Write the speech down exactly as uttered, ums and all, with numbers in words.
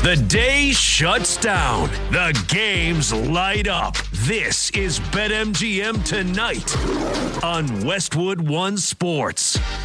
The day shuts down. The games light up. This is BetMGM Tonight on Westwood One Sports.